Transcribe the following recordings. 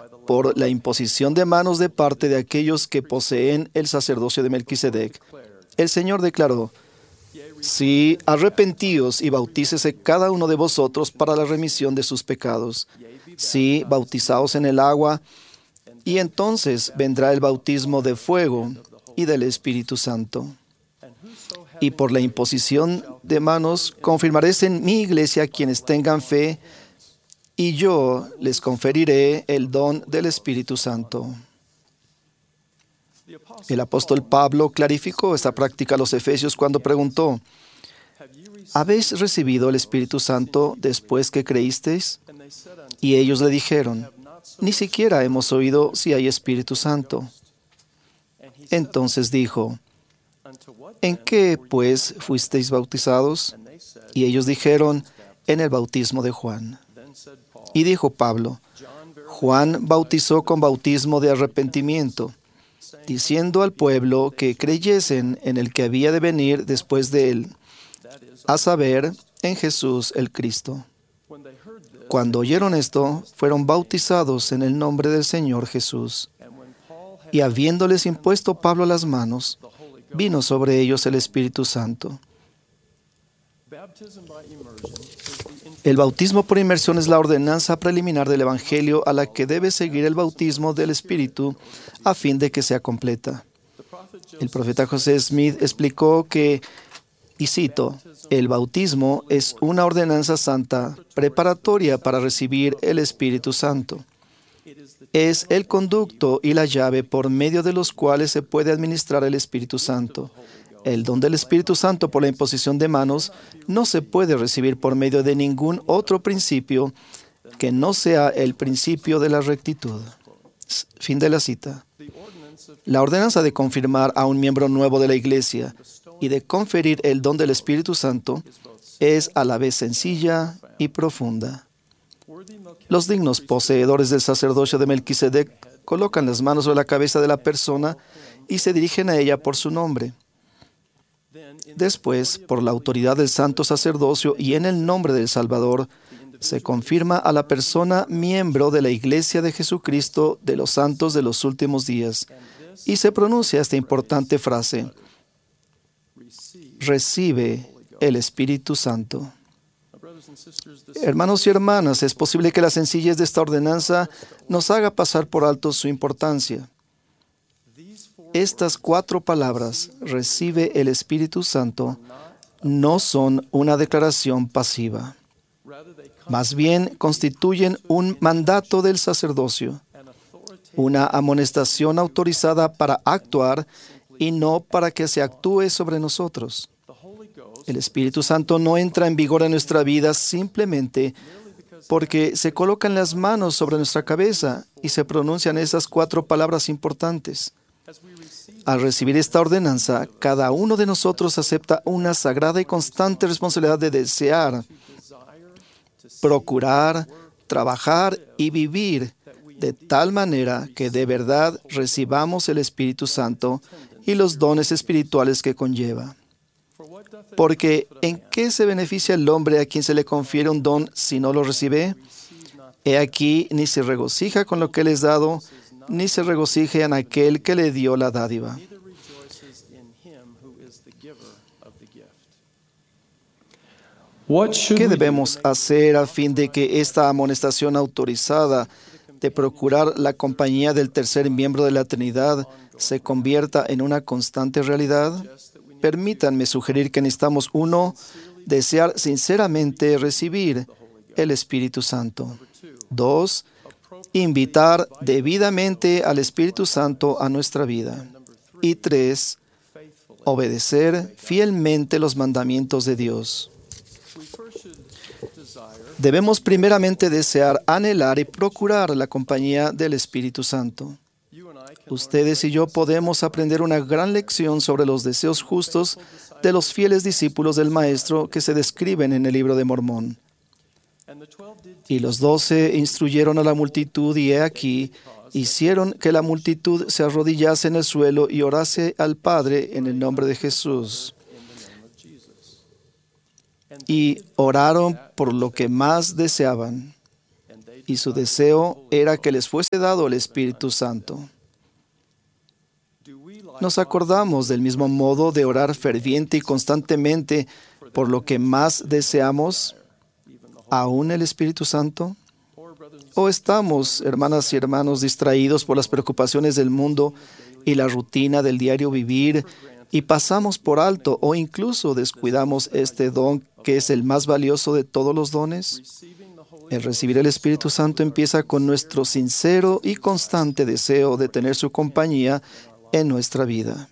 por la imposición de manos de parte de aquellos que poseen el sacerdocio de Melquisedec. El Señor declaró: sí, arrepentíos y bautícese cada uno de vosotros para la remisión de sus pecados. Sí, bautizaos en el agua, y entonces vendrá el bautismo de fuego y del Espíritu Santo. Y por la imposición de manos confirmaréis en mi iglesia quienes tengan fe, y yo les conferiré el don del Espíritu Santo. El apóstol Pablo clarificó esta práctica a los efesios cuando preguntó: ¿habéis recibido el Espíritu Santo después que creísteis? Y ellos le dijeron: ni siquiera hemos oído si hay Espíritu Santo. Entonces dijo: ¿en qué, pues, fuisteis bautizados? Y ellos dijeron: en el bautismo de Juan. Y dijo Pablo: Juan bautizó con bautismo de arrepentimiento, diciendo al pueblo que creyesen en el que había de venir después de él, a saber, en Jesús el Cristo. Cuando oyeron esto, fueron bautizados en el nombre del Señor Jesús. Y habiéndoles impuesto Pablo las manos, vino sobre ellos el Espíritu Santo. El bautismo por inmersión es la ordenanza preliminar del Evangelio a la que debe seguir el bautismo del Espíritu a fin de que sea completa. El profeta José Smith explicó que, y cito: el bautismo es una ordenanza santa preparatoria para recibir el Espíritu Santo. Es el conducto y la llave por medio de los cuales se puede administrar el Espíritu Santo. El don del Espíritu Santo por la imposición de manos no se puede recibir por medio de ningún otro principio que no sea el principio de la rectitud. Fin de la cita. La ordenanza de confirmar a un miembro nuevo de la Iglesia y de conferir el don del Espíritu Santo es a la vez sencilla y profunda. Los dignos poseedores del sacerdocio de Melquisedec colocan las manos sobre la cabeza de la persona y se dirigen a ella por su nombre. Después, por la autoridad del santo sacerdocio y en el nombre del Salvador, se confirma a la persona miembro de la Iglesia de Jesucristo de los santos de los últimos días y se pronuncia esta importante frase: recibe el Espíritu Santo. Hermanos y hermanas, es posible que la sencillez de esta ordenanza nos haga pasar por alto su importancia. Estas 4 palabras, recibe el Espíritu Santo, no son una declaración pasiva. Más bien constituyen un mandato del sacerdocio, una amonestación autorizada para actuar y no para que se actúe sobre nosotros. El Espíritu Santo no entra en vigor en nuestra vida simplemente porque se colocan las manos sobre nuestra cabeza y se pronuncian esas 4 palabras importantes. Al recibir esta ordenanza, cada uno de nosotros acepta una sagrada y constante responsabilidad de desear, procurar, trabajar y vivir de tal manera que de verdad recibamos el Espíritu Santo y los dones espirituales que conlleva. Porque, ¿en qué se beneficia el hombre a quien se le confiere un don si no lo recibe? He aquí, ni se regocija con lo que le es dado, ni se regocija en aquel que le dio la dádiva. ¿Qué debemos hacer a fin de que esta amonestación autorizada de procurar la compañía del tercer miembro de la Trinidad se convierta en una constante realidad? Permítanme sugerir que necesitamos: 1, desear sinceramente recibir el Espíritu Santo. 2, invitar debidamente al Espíritu Santo a nuestra vida. Y 3, obedecer fielmente los mandamientos de Dios. Debemos primeramente desear, anhelar y procurar la compañía del Espíritu Santo. Ustedes y yo podemos aprender una gran lección sobre los deseos justos de los fieles discípulos del Maestro que se describen en el libro de Mormón. Y los 12 instruyeron a la multitud y he aquí, hicieron que la multitud se arrodillase en el suelo y orase al Padre en el nombre de Jesús. Y oraron por lo que más deseaban. y su deseo era que les fuese dado el Espíritu Santo. ¿Nos acordamos del mismo modo de orar ferviente y constantemente por lo que más deseamos, aún el Espíritu Santo? ¿O estamos, hermanas y hermanos, distraídos por las preocupaciones del mundo y la rutina del diario vivir y pasamos por alto o incluso descuidamos este don que es el más valioso de todos los dones? El recibir el Espíritu Santo empieza con nuestro sincero y constante deseo de tener su compañía en nuestra vida.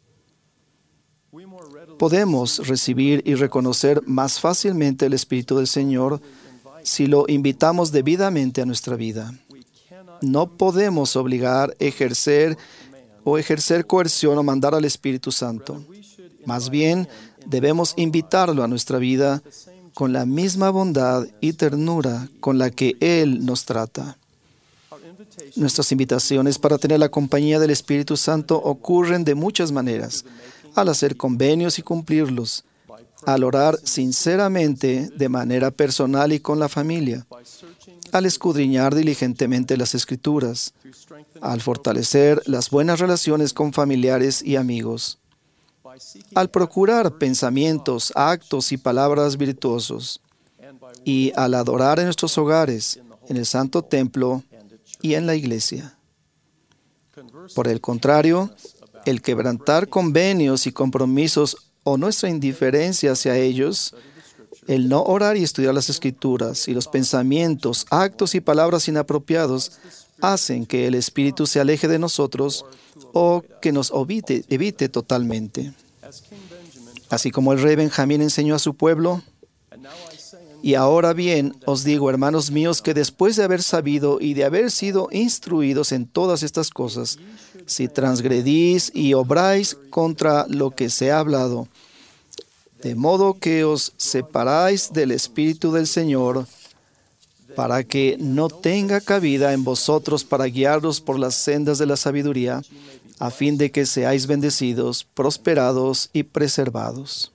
Podemos recibir y reconocer más fácilmente el Espíritu del Señor si lo invitamos debidamente a nuestra vida. No podemos obligar, ejercer coerción o mandar al Espíritu Santo. Más bien, debemos invitarlo a nuestra vida con la misma bondad y ternura con la que Él nos trata. Nuestras invitaciones para tener la compañía del Espíritu Santo ocurren de muchas maneras: al hacer convenios y cumplirlos, al orar sinceramente de manera personal y con la familia, al escudriñar diligentemente las Escrituras, al fortalecer las buenas relaciones con familiares y amigos, al procurar pensamientos, actos y palabras virtuosos, y al adorar en nuestros hogares, en el Santo Templo y en la iglesia. Por el contrario, el quebrantar convenios y compromisos o nuestra indiferencia hacia ellos, el no orar y estudiar las Escrituras y los pensamientos, actos y palabras inapropiados hacen que el Espíritu se aleje de nosotros o que nos evite totalmente. Así como el rey Benjamín enseñó a su pueblo: y ahora bien, os digo, hermanos míos, que después de haber sabido y de haber sido instruidos en todas estas cosas, si transgredís y obráis contra lo que se ha hablado, de modo que os separáis del Espíritu del Señor, para que no tenga cabida en vosotros para guiaros por las sendas de la sabiduría, a fin de que seáis bendecidos, prosperados y preservados.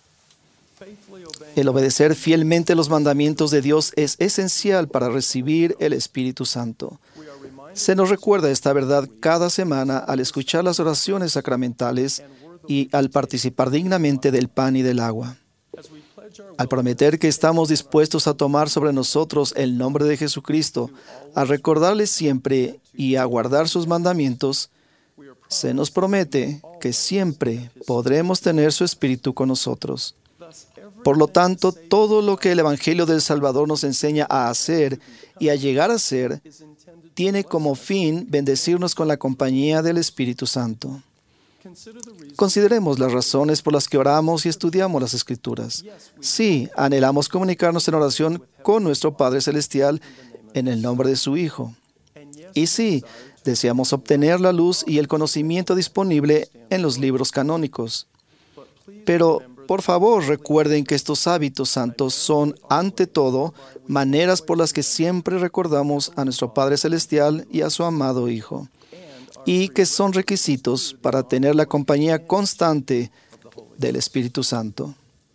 El obedecer fielmente los mandamientos de Dios es esencial para recibir el Espíritu Santo. Se nos recuerda esta verdad cada semana al escuchar las oraciones sacramentales y al participar dignamente del pan y del agua. Al prometer que estamos dispuestos a tomar sobre nosotros el nombre de Jesucristo, a recordarle siempre y a guardar sus mandamientos, se nos promete que siempre podremos tener su Espíritu con nosotros. Por lo tanto, todo lo que el Evangelio del Salvador nos enseña a hacer y a llegar a ser, tiene como fin bendecirnos con la compañía del Espíritu Santo. Consideremos las razones por las que oramos y estudiamos las Escrituras. Sí, anhelamos comunicarnos en oración con nuestro Padre Celestial en el nombre de su Hijo. Y sí, deseamos obtener la luz y el conocimiento disponible en los libros canónicos. Pero, por favor, recuerden que estos hábitos santos son, ante todo, maneras por las que siempre recordamos a nuestro Padre Celestial y a su amado Hijo, y que son requisitos para tener la compañía constante del Espíritu Santo.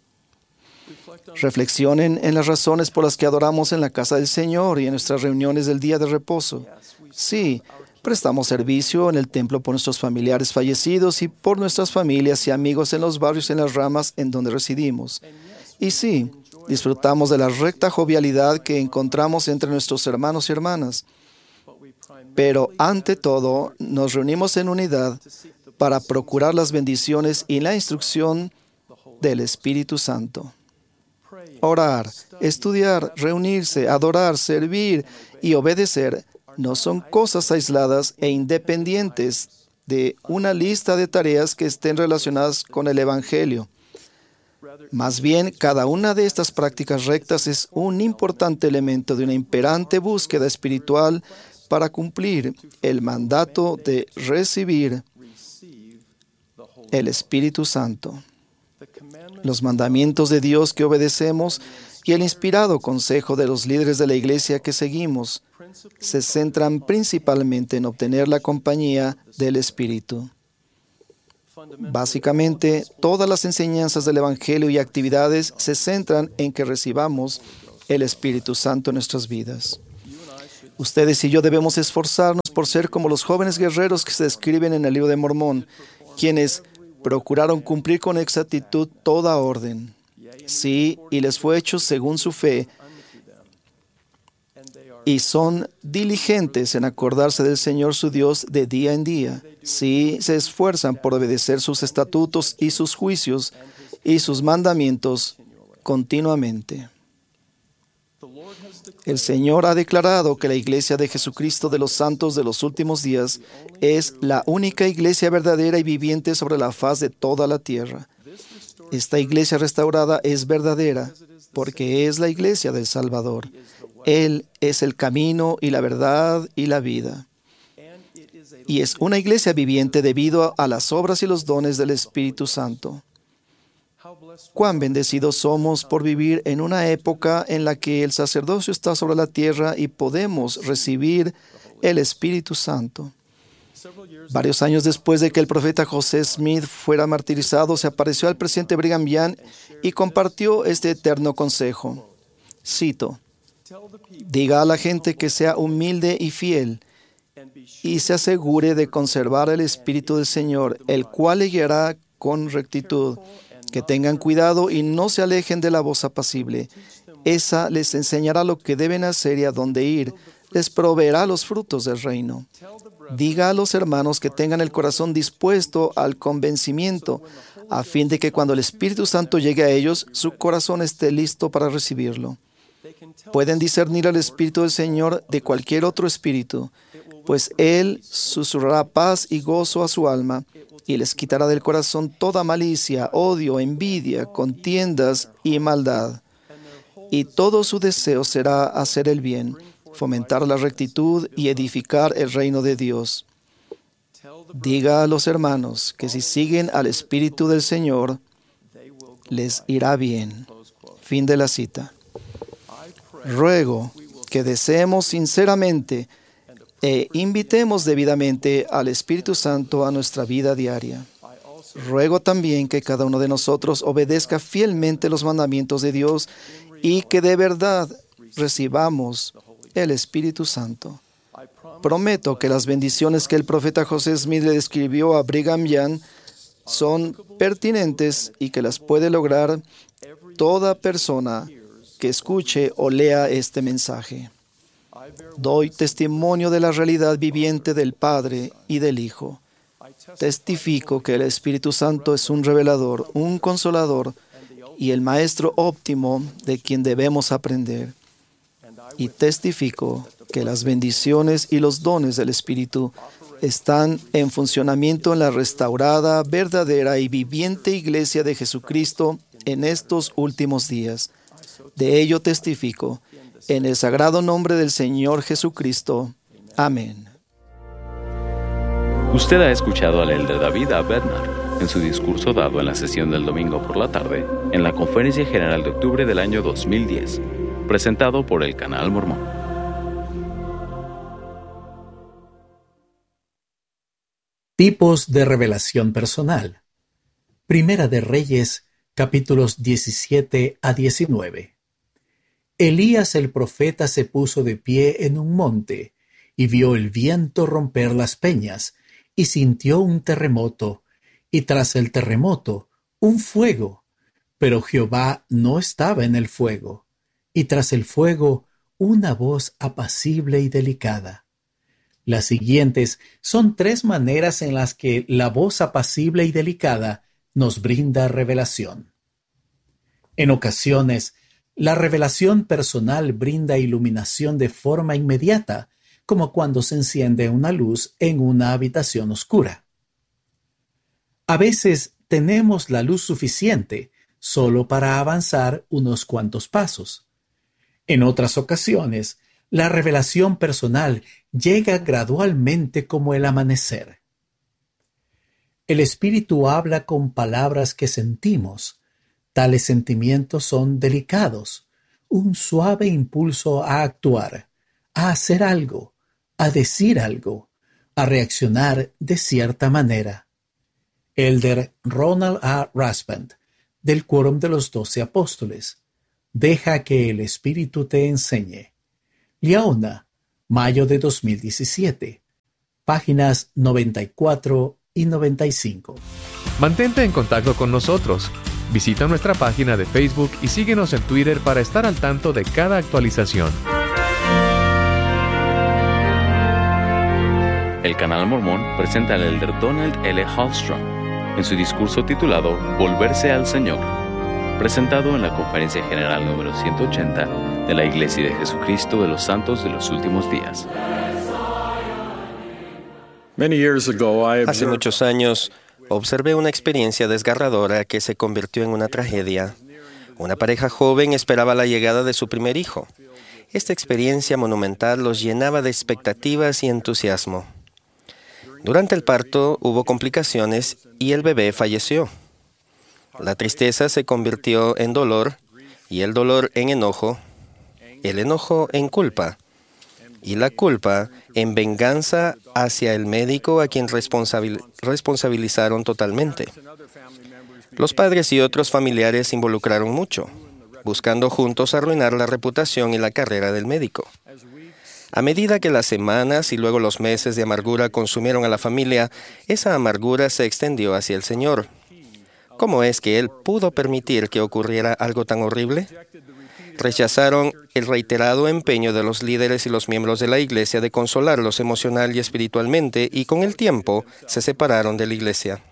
Reflexionen en las razones por las que adoramos en la casa del Señor y en nuestras reuniones del día de reposo. Sí, prestamos servicio en el templo por nuestros familiares fallecidos y por nuestras familias y amigos en los barrios y en las ramas en donde residimos. Y sí, disfrutamos de la recta jovialidad que encontramos entre nuestros hermanos y hermanas. Pero, ante todo, nos reunimos en unidad para procurar las bendiciones y la instrucción del Espíritu Santo. Orar, estudiar, reunirse, adorar, servir y obedecer no son cosas aisladas e independientes de una lista de tareas que estén relacionadas con el Evangelio. Más bien, cada una de estas prácticas rectas es un importante elemento de una imperante búsqueda espiritual para cumplir el mandato de recibir el Espíritu Santo. Los mandamientos de Dios que obedecemos y el inspirado consejo de los líderes de la Iglesia que seguimos se centran principalmente en obtener la compañía del Espíritu. Básicamente, todas las enseñanzas del Evangelio y actividades se centran en que recibamos el Espíritu Santo en nuestras vidas. Ustedes y yo debemos esforzarnos por ser como los jóvenes guerreros que se describen en el libro de Mormón, quienes procuraron cumplir con exactitud toda orden. Sí, y les fue hecho según su fe, y son diligentes en acordarse del Señor su Dios de día en día. Sí, se esfuerzan por obedecer sus estatutos y sus juicios y sus mandamientos continuamente. El Señor ha declarado que la Iglesia de Jesucristo de los Santos de los últimos días es la única Iglesia verdadera y viviente sobre la faz de toda la tierra. Esta Iglesia restaurada es verdadera porque es la Iglesia del Salvador. Él es el camino y la verdad y la vida. Y es una Iglesia viviente debido a las obras y los dones del Espíritu Santo. Cuán bendecidos somos por vivir en una época en la que el sacerdocio está sobre la tierra y podemos recibir el Espíritu Santo. Varios años después de que el profeta José Smith fuera martirizado, se apareció al presidente Brigham Young y compartió este eterno consejo. Cito: diga a la gente que sea humilde y fiel y se asegure de conservar el Espíritu del Señor, el cual le guiará con rectitud. Que tengan cuidado y no se alejen de la voz apacible. Esa les enseñará lo que deben hacer y a dónde ir. Les proveerá los frutos del reino. Diga a los hermanos que tengan el corazón dispuesto al convencimiento, a fin de que cuando el Espíritu Santo llegue a ellos, su corazón esté listo para recibirlo. Pueden discernir al Espíritu del Señor de cualquier otro espíritu, pues Él susurrará paz y gozo a su alma, y les quitará del corazón toda malicia, odio, envidia, contiendas y maldad. Y todo su deseo será hacer el bien, fomentar la rectitud y edificar el reino de Dios. Diga a los hermanos que si siguen al Espíritu del Señor, les irá bien. Fin de la cita. Ruego que deseemos sinceramente e invitemos debidamente al Espíritu Santo a nuestra vida diaria. Ruego también que cada uno de nosotros obedezca fielmente los mandamientos de Dios y que de verdad recibamos el Espíritu Santo. Prometo que las bendiciones que el profeta José Smith le describió a Brigham Young son pertinentes y que las puede lograr toda persona que escuche o lea este mensaje. Doy testimonio de la realidad viviente del Padre y del Hijo. Testifico que el Espíritu Santo es un revelador, un consolador y el maestro óptimo de quien debemos aprender. Y testifico que las bendiciones y los dones del Espíritu están en funcionamiento en la restaurada, verdadera y viviente Iglesia de Jesucristo en estos últimos días. De ello testifico. En el sagrado nombre del Señor Jesucristo. Amén. Usted ha escuchado al elder David A. Bednar en su discurso dado en la sesión del domingo por la tarde en la Conferencia General de octubre del año 2010, presentado por el Canal Mormón. Tipos de revelación personal. Primera de Reyes, capítulos 17 a 19. Elías el profeta se puso de pie en un monte, y vio el viento romper las peñas, y sintió un terremoto, y tras el terremoto, un fuego. Pero Jehová no estaba en el fuego, y tras el fuego, una voz apacible y delicada. Las siguientes son 3 maneras en las que la voz apacible y delicada nos brinda revelación. En ocasiones, la revelación personal brinda iluminación de forma inmediata, como cuando se enciende una luz en una habitación oscura. A veces tenemos la luz suficiente solo para avanzar unos cuantos pasos. En otras ocasiones, la revelación personal llega gradualmente como el amanecer. El Espíritu habla con palabras que sentimos. Tales sentimientos son delicados, un suave impulso a actuar, a hacer algo, a decir algo, a reaccionar de cierta manera. Elder Ronald A. Rasband, del Quórum de los 12 Apóstoles. Deja que el Espíritu te enseñe. Liaona, mayo de 2017, páginas 94 y 95. Mantente en contacto con nosotros. Visita nuestra página de Facebook y síguenos en Twitter para estar al tanto de cada actualización. El Canal Mormón presenta al elder Donald L. Hallstrom en su discurso titulado Volverse al Señor, presentado en la Conferencia General número 180 de la Iglesia de Jesucristo de los Santos de los Últimos Días. Hace muchos años, observé una experiencia desgarradora que se convirtió en una tragedia. Una pareja joven esperaba la llegada de su primer hijo. Esta experiencia monumental los llenaba de expectativas y entusiasmo. Durante el parto hubo complicaciones y el bebé falleció. La tristeza se convirtió en dolor y el dolor en enojo, el enojo en culpa y la culpa en venganza hacia el médico a quien responsabilizaron totalmente. Los padres y otros familiares se involucraron mucho, buscando juntos arruinar la reputación y la carrera del médico. A medida que las semanas y luego los meses de amargura consumieron a la familia, esa amargura se extendió hacia el Señor. ¿Cómo es que Él pudo permitir que ocurriera algo tan horrible? Rechazaron el reiterado empeño de los líderes y los miembros de la iglesia de consolarlos emocional y espiritualmente, y con el tiempo se separaron de la iglesia.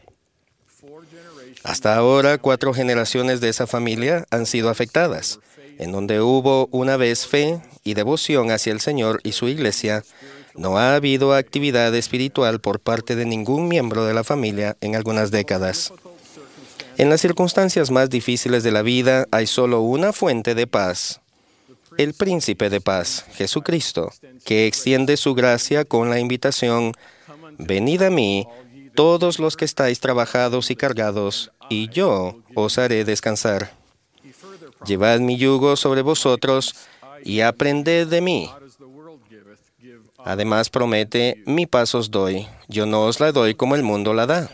Hasta ahora, 4 generaciones de esa familia han sido afectadas. En donde hubo una vez fe y devoción hacia el Señor y su iglesia, no ha habido actividad espiritual por parte de ningún miembro de la familia en algunas décadas. En las circunstancias más difíciles de la vida hay solo una fuente de paz, el Príncipe de Paz, Jesucristo, que extiende su gracia con la invitación: venid a mí, todos los que estáis trabajados y cargados, y yo os haré descansar. Llevad mi yugo sobre vosotros y aprended de mí. Además promete: mi paz os doy, yo no os la doy como el mundo la da.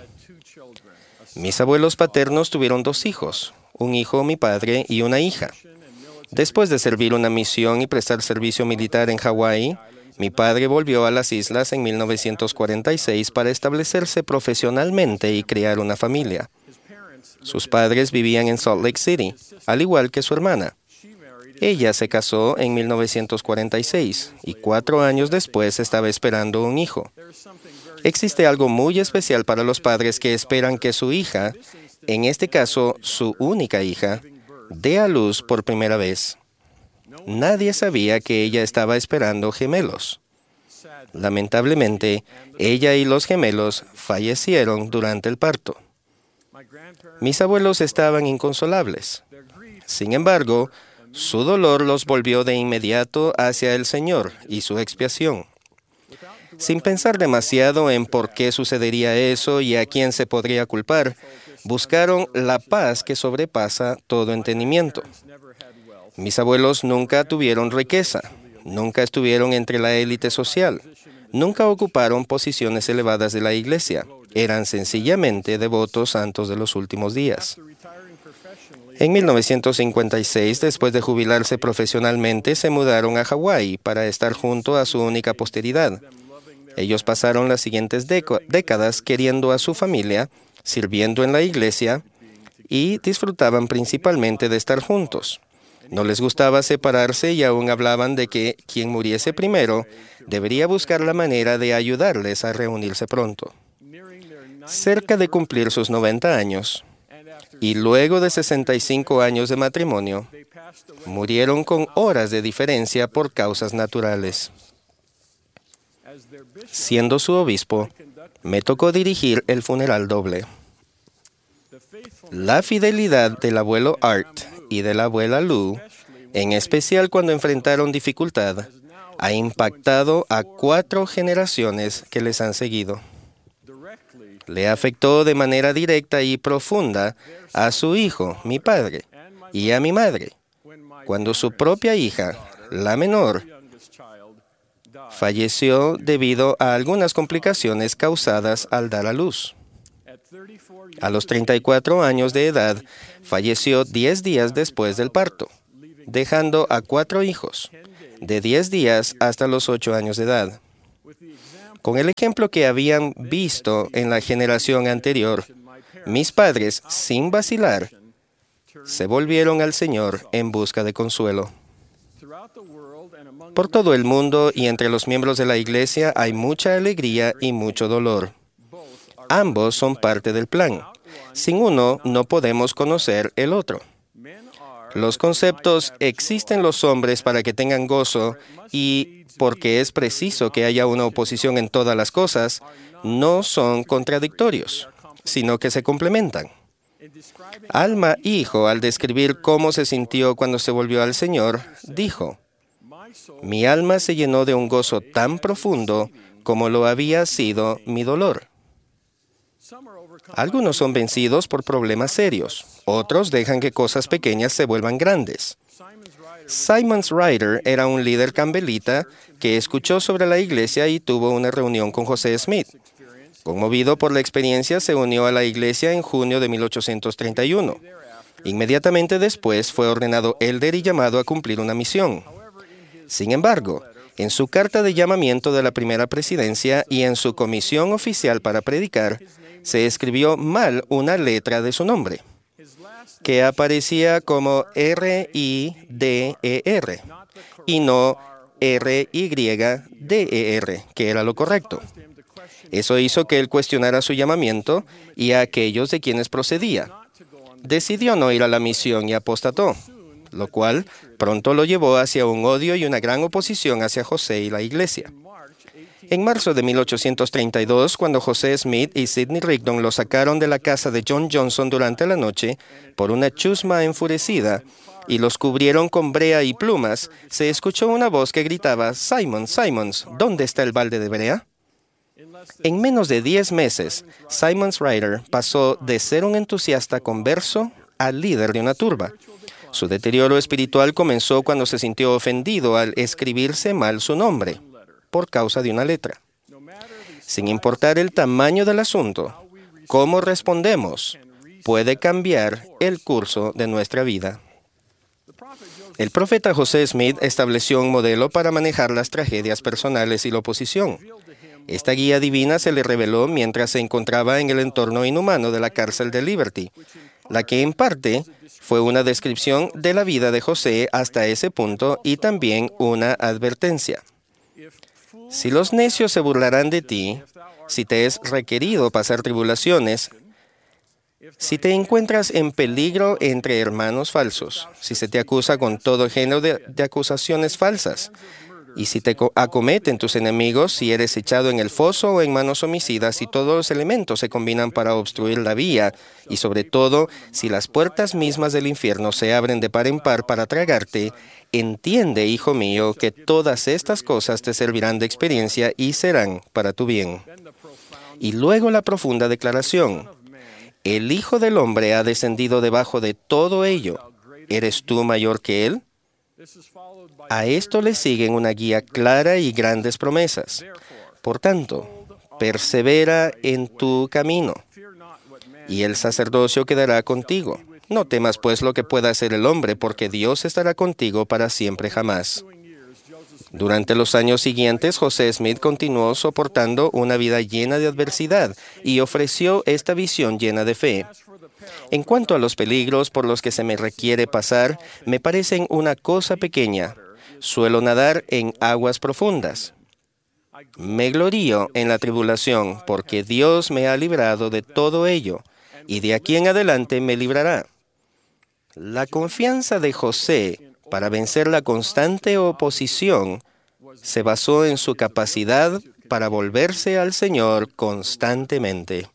Mis abuelos paternos tuvieron 2 hijos, un hijo, mi padre, y una hija. Después de servir una misión y prestar servicio militar en Hawái, mi padre volvió a las islas en 1946 para establecerse profesionalmente y crear una familia. Sus padres vivían en Salt Lake City, al igual que su hermana. Ella se casó en 1946 y 4 años después estaba esperando un hijo. Existe algo muy especial para los padres que esperan que su hija, en este caso su única hija, dé a luz por primera vez. Nadie sabía que ella estaba esperando gemelos. Lamentablemente, ella y los gemelos fallecieron durante el parto. Mis abuelos estaban inconsolables. Sin embargo, su dolor los volvió de inmediato hacia el Señor y su expiación. Sin pensar demasiado en por qué sucedería eso y a quién se podría culpar, buscaron la paz que sobrepasa todo entendimiento. Mis abuelos nunca tuvieron riqueza, nunca estuvieron entre la élite social, nunca ocuparon posiciones elevadas de la iglesia. Eran sencillamente devotos santos de los últimos días. En 1956, después de jubilarse profesionalmente, se mudaron a Hawái para estar junto a su única posteridad. Ellos pasaron las siguientes décadas queriendo a su familia, sirviendo en la iglesia y disfrutaban principalmente de estar juntos. No les gustaba separarse y aún hablaban de que quien muriese primero debería buscar la manera de ayudarles a reunirse pronto. Cerca de cumplir sus 90 años, y luego de 65 años de matrimonio, murieron con horas de diferencia por causas naturales. Siendo su obispo, me tocó dirigir el funeral doble. La fidelidad del abuelo Art y de la abuela Lou, en especial cuando enfrentaron dificultad, ha impactado a 4 generaciones que les han seguido. Le afectó de manera directa y profunda a su hijo, mi padre, y a mi madre, cuando su propia hija, la menor, falleció debido a algunas complicaciones causadas al dar a luz. A los 34 años de edad, falleció 10 días después del parto, dejando a 4 hijos, de 10 días hasta los 8 años de edad. Con el ejemplo que habían visto en la generación anterior, mis padres, sin vacilar, se volvieron al Señor en busca de consuelo. Por todo el mundo y entre los miembros de la iglesia hay mucha alegría y mucho dolor. Ambos son parte del plan. Sin uno no podemos conocer el otro. Los conceptos "existen los hombres para que tengan gozo" y "porque es preciso que haya una oposición en todas las cosas" no son contradictorios, sino que se complementan. Alma Hijo, al describir cómo se sintió cuando se volvió al Señor, dijo: "Mi alma se llenó de un gozo tan profundo como lo había sido mi dolor". Algunos son vencidos por problemas serios. Otros dejan que cosas pequeñas se vuelvan grandes. Simmons Ryder era un líder campbellita que escuchó sobre la iglesia y tuvo una reunión con José Smith. Conmovido por la experiencia, se unió a la iglesia en junio de 1831. Inmediatamente después fue ordenado elder y llamado a cumplir una misión. Sin embargo, en su carta de llamamiento de la primera presidencia y en su comisión oficial para predicar, se escribió mal una letra de su nombre, que aparecía como R-I-D-E-R y no R-Y-D-E-R, que era lo correcto. Eso hizo que él cuestionara su llamamiento y a aquellos de quienes procedía. Decidió no ir a la misión y apostató, lo cual pronto lo llevó hacia un odio y una gran oposición hacia José y la iglesia. En marzo de 1832, cuando José Smith y Sidney Rigdon lo sacaron de la casa de John Johnson durante la noche por una chusma enfurecida y los cubrieron con brea y plumas, se escuchó una voz que gritaba: "Simmons, Simmons, ¿dónde está el balde de brea?". En menos de 10 meses, Simmons Ryder pasó de ser un entusiasta converso al líder de una turba. Su deterioro espiritual comenzó cuando se sintió ofendido al escribirse mal su nombre, por causa de una letra. Sin importar el tamaño del asunto, cómo respondemos puede cambiar el curso de nuestra vida. El profeta José Smith estableció un modelo para manejar las tragedias personales y la oposición. Esta guía divina se le reveló mientras se encontraba en el entorno inhumano de la cárcel de Liberty, la que en parte fue una descripción de la vida de José hasta ese punto y también una advertencia. Si los necios se burlarán de ti, si te es requerido pasar tribulaciones, si te encuentras en peligro entre hermanos falsos, si se te acusa con todo género de acusaciones falsas, y si te acometen tus enemigos, si eres echado en el foso o en manos homicidas, si todos los elementos se combinan para obstruir la vía, y sobre todo, si las puertas mismas del infierno se abren de par en par para tragarte, entiende, hijo mío, que todas estas cosas te servirán de experiencia y serán para tu bien. Y luego la profunda declaración: el Hijo del Hombre ha descendido debajo de todo ello. ¿Eres tú mayor que Él? A esto le siguen una guía clara y grandes promesas. Por tanto, persevera en tu camino, y el sacerdocio quedará contigo. No temas pues lo que pueda hacer el hombre, porque Dios estará contigo para siempre jamás. Durante los años siguientes, José Smith continuó soportando una vida llena de adversidad y ofreció esta visión llena de fe. En cuanto a los peligros por los que se me requiere pasar, me parecen una cosa pequeña. Suelo nadar en aguas profundas. Me glorío en la tribulación, porque Dios me ha librado de todo ello, y de aquí en adelante me librará. La confianza de José para vencer la constante oposición se basó en su capacidad para volverse al Señor constantemente.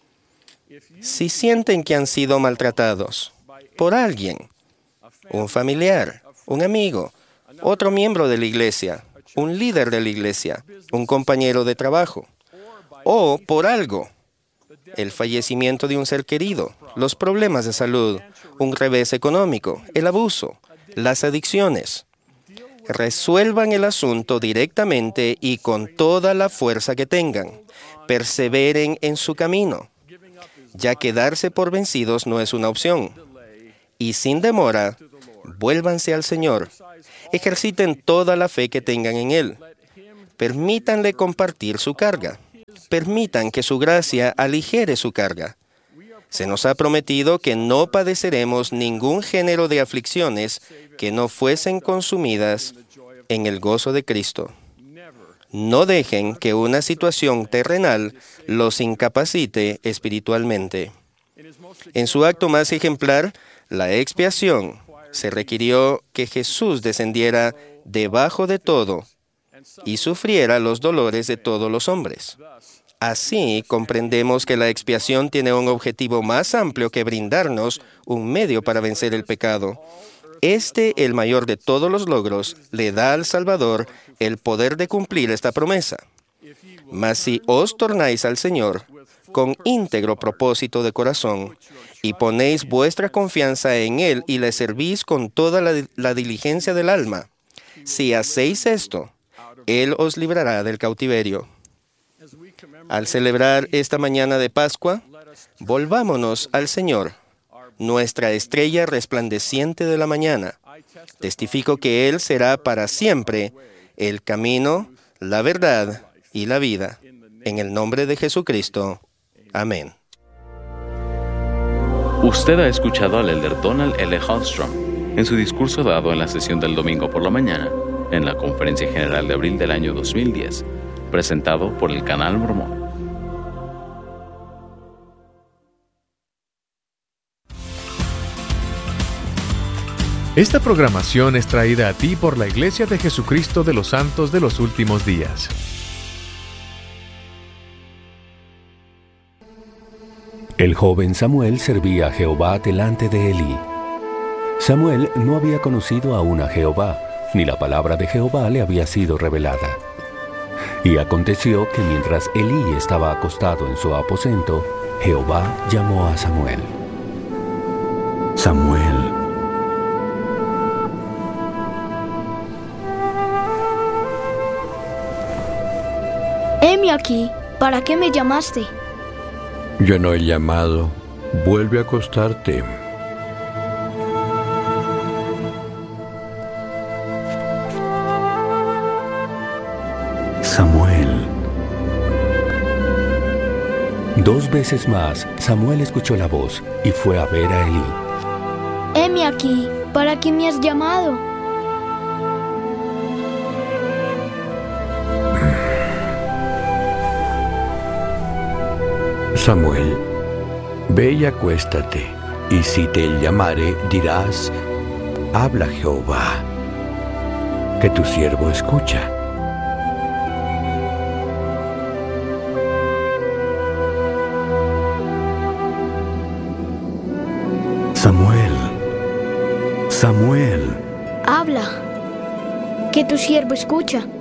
Si sienten que han sido maltratados por alguien, un familiar, un amigo, otro miembro de la iglesia, un líder de la iglesia, un compañero de trabajo, o por algo, el fallecimiento de un ser querido, los problemas de salud, un revés económico, el abuso, las adicciones, resuelvan el asunto directamente y con toda la fuerza que tengan. Perseveren en su camino, ya que darse por vencidos no es una opción. Y sin demora, vuélvanse al Señor. Ejerciten toda la fe que tengan en Él. Permítanle compartir su carga. Permitan que su gracia aligere su carga. Se nos ha prometido que no padeceremos ningún género de aflicciones que no fuesen consumidas en el gozo de Cristo. No dejen que una situación terrenal los incapacite espiritualmente. En su acto más ejemplar, la expiación, se requirió que Jesús descendiera debajo de todo y sufriera los dolores de todos los hombres. Así comprendemos que la expiación tiene un objetivo más amplio que brindarnos un medio para vencer el pecado. El mayor de todos los logros, le da al Salvador el poder de cumplir esta promesa. Mas si os tornáis al Señor con íntegro propósito de corazón y ponéis vuestra confianza en Él y le servís con toda la diligencia del alma, si hacéis esto, Él os librará del cautiverio. Al celebrar esta mañana de Pascua, volvámonos al Señor, nuestra estrella resplandeciente de la mañana. Testifico que Él será para siempre el camino, la verdad y la vida. En el nombre de Jesucristo. Amén. Usted ha escuchado al elder Donald L. Hallstrom en su discurso dado en la sesión del domingo por la mañana en la Conferencia General de abril del año 2010, presentado por el Canal Mormón. Esta programación es traída a ti por la Iglesia de Jesucristo de los Santos de los Últimos Días. El joven Samuel servía a Jehová delante de Elí. Samuel no había conocido aún a Jehová, ni la palabra de Jehová le había sido revelada. Y aconteció que mientras Elí estaba acostado en su aposento, Jehová llamó a Samuel. Samuel. Heme aquí, ¿para qué me llamaste? Yo no he llamado. Vuelve a acostarte. Samuel. 2 veces más, Samuel escuchó la voz y fue a ver a Elí. Heme aquí, ¿para qué me has llamado? Samuel, ve y acuéstate, y si te llamare, dirás, habla Jehová, que tu siervo escucha. Samuel, Samuel. Habla, que tu siervo escucha.